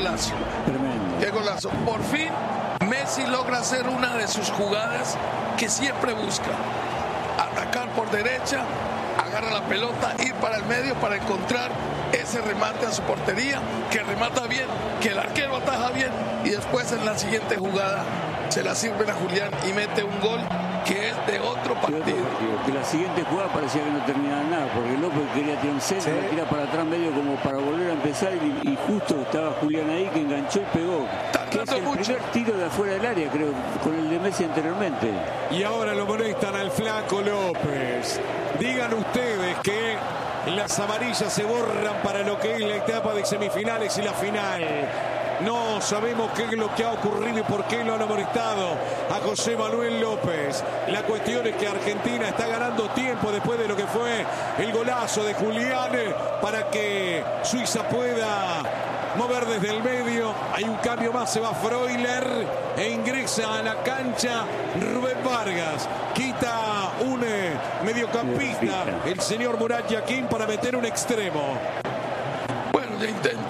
golazo. Tremendo. Qué golazo. Por fin Messi logra hacer una de sus jugadas que siempre busca. Atacar por derecha, agarra la pelota, ir para el medio para encontrar ese remate a su portería, que remata bien, que el arquero ataja bien y después en la siguiente jugada se la sirven a Julián y mete un gol que es de otro partido. Que la siguiente jugada parecía que no terminaba nada, porque López quería tirar un centro, la tira para atrás medio como para volver a empezar y justo estaba Julián ahí que enganchó y pegó. Que es el primer tiro de afuera del área, creo, con el de Messi anteriormente. Y ahora lo molestan al flaco López. Digan ustedes que las amarillas se borran para lo que es la etapa de semifinales y la final. No sabemos qué es lo que ha ocurrido y por qué lo han molestado a José Manuel López. La cuestión es que Argentina está ganando tiempo después de lo que fue el golazo de Julián para que Suiza pueda mover desde el medio. Hay un cambio más, se va Freuler e ingresa a la cancha Rubén Vargas. Quita un mediocampista, el señor Murat Yakin, para meter un extremo. Bueno, ya intenta.